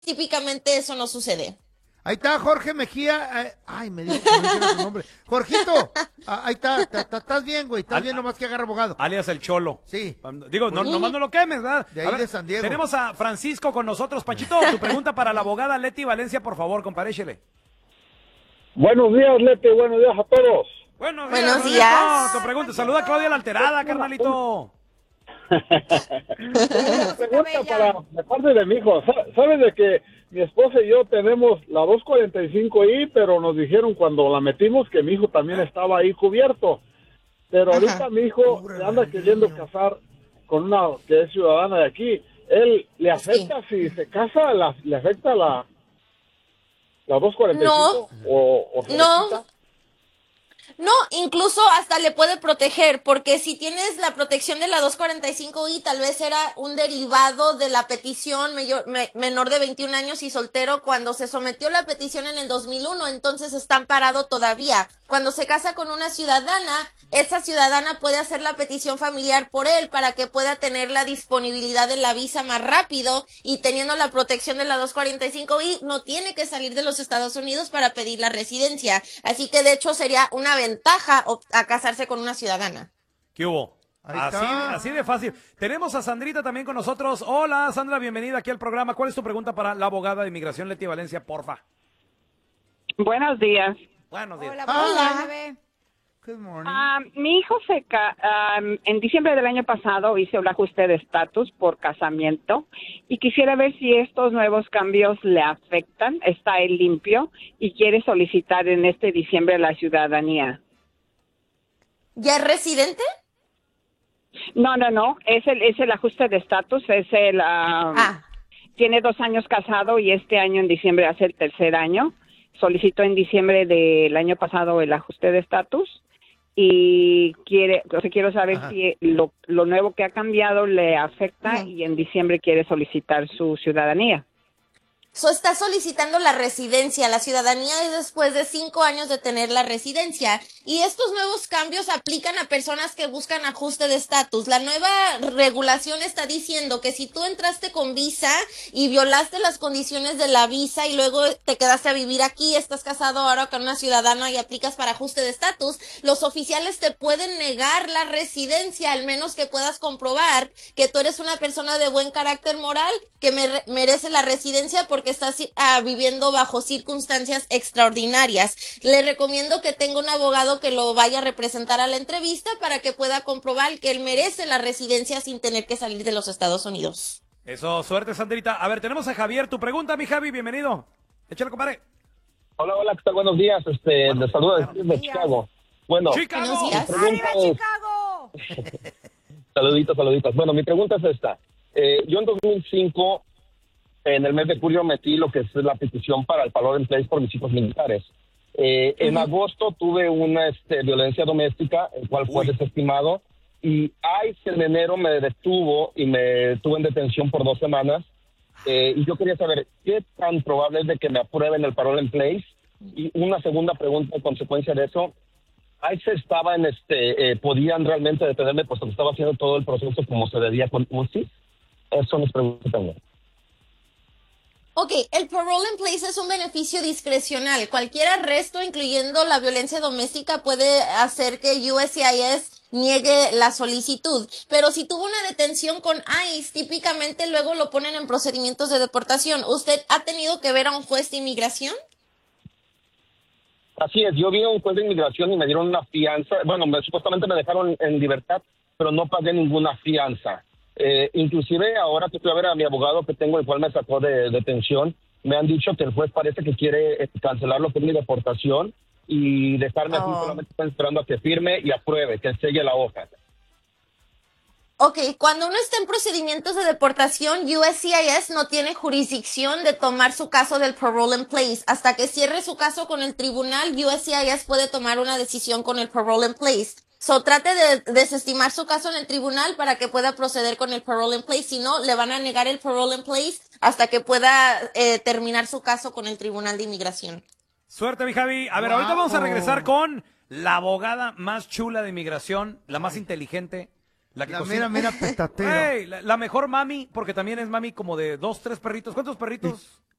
típicamente eso no sucede. Ahí está Jorge Mejía. Ay, me dijo que no dijera su nombre. Jorgito, ahí está. Estás bien, güey. Estás bien, nomás que agarra abogado. Alias el Cholo. Sí. Digo, nomás no lo quemes, ¿verdad? De ahí de San Diego. Tenemos a Francisco con nosotros. Panchito, tu pregunta para la abogada Leti Valencia, por favor, comparéchele. Buenos días, Leti. Buenos días a todos. Buenos días. Panchito. Tu pregunta. Saluda a Claudia la Alterada, carnalito. Una pregunta de parte de mi hijo. ¿Sabes de que mi esposa y yo tenemos la 245i, pero nos dijeron cuando la metimos que mi hijo también estaba ahí cubierto? Pero ahorita mi hijo anda queriendo casar con una que es ciudadana de aquí. ¿Él le afecta si se casa? ¿Le afecta la 245? No. ¿O se le No. quita? No, incluso hasta le puede proteger, porque si tienes la protección de la 245i, tal vez era un derivado de la petición menor de 21 años y soltero cuando se sometió la petición en el 2001, entonces está amparado todavía. Cuando se casa con una ciudadana, esa ciudadana puede hacer la petición familiar por él para que pueda tener la disponibilidad de la visa más rápido, y teniendo la protección de la 245i no tiene que salir de los Estados Unidos para pedir la residencia. Así que de hecho sería una ventaja a casarse con una ciudadana. ¿Qué hubo? Ahí está. Así de fácil. Tenemos a Sandrita también con nosotros. Hola, Sandra, bienvenida aquí al programa. ¿Cuál es tu pregunta para la abogada de inmigración Leti Valencia, porfa? Buenos días. Buenos días. Hola. bebé. Good morning. Mi hijo en diciembre del año pasado hizo el ajuste de estatus por casamiento y quisiera ver si estos nuevos cambios le afectan. Está él limpio y quiere solicitar en este diciembre la ciudadanía. ¿Ya es residente? No. Es el ajuste de estatus. Tiene 2 años casado y este año en diciembre hace el 3er año. Solicitó en diciembre del año pasado el ajuste de estatus y quiero saber si lo nuevo que ha cambiado le afecta y en diciembre quiere solicitar su ciudadanía. Está solicitando la residencia. La ciudadanía es después de 5 años de tener la residencia. Y estos nuevos cambios aplican a personas que buscan ajuste de estatus. La nueva regulación está diciendo que si tú entraste con visa y violaste las condiciones de la visa y luego te quedaste a vivir aquí, estás casado ahora con una ciudadana y aplicas para ajuste de estatus, los oficiales te pueden negar la residencia, al menos que puedas comprobar que tú eres una persona de buen carácter moral que merece la residencia porque estás viviendo bajo circunstancias extraordinarias. Le recomiendo que tenga un abogado que lo vaya a representar a la entrevista para que pueda comprobar que él merece la residencia sin tener que salir de los Estados Unidos. Eso, suerte, Sandrita. A ver, tenemos a Javier. Tu pregunta, mi Javi, bienvenido. Échale, compadre. Hola, ¿qué tal? Buenos días. Les saludo de Chicago. Bueno, ¡Chicago! mi pregunta es... Chicago! Saluditos. Bueno, mi pregunta es esta. Yo en 2005, en el mes de julio, metí lo que es la petición para el Parole in Place por mis hijos militares. En agosto tuve una violencia doméstica, el cual fue desestimado. Y en enero me detuvo y me tuve en detención por 2 semanas. Y yo quería saber qué tan probable es de que me aprueben el Parole in Place. Y una segunda pregunta en consecuencia de eso. ICE estaba podían realmente detenerme puesto que estaba haciendo todo el proceso como se debía con UCI. Esas son mis preguntas también. Ok, el parole in place es un beneficio discrecional. Cualquier arresto, incluyendo la violencia doméstica, puede hacer que USCIS niegue la solicitud. Pero si tuvo una detención con ICE, típicamente luego lo ponen en procedimientos de deportación. ¿Usted ha tenido que ver a un juez de inmigración? Así es, yo vi a un juez de inmigración y me dieron una fianza. Bueno, supuestamente me dejaron en libertad, pero no pagué ninguna fianza. Inclusive ahora que fui a ver a mi abogado que tengo, el cual me sacó de detención, me han dicho que el juez parece que quiere cancelar lo que es mi deportación y dejarme así, solamente están esperando a que firme y apruebe, que selle la hoja. Ok, cuando uno está en procedimientos de deportación, USCIS no tiene jurisdicción de tomar su caso del parole in place. Hasta que cierre su caso con el tribunal, USCIS puede tomar una decisión con el parole in place. Trate de desestimar su caso en el tribunal para que pueda proceder con el parole in place. Si no, le van a negar el parole in place hasta que pueda terminar su caso con el tribunal de inmigración. Suerte, mi Javi. A ver, ahorita vamos a regresar con la abogada más chula de inmigración, la más inteligente, La que La cocina. mera petatera. Ey, la mejor mami, porque también es mami como de 2, 3 perritos. ¿Cuántos perritos?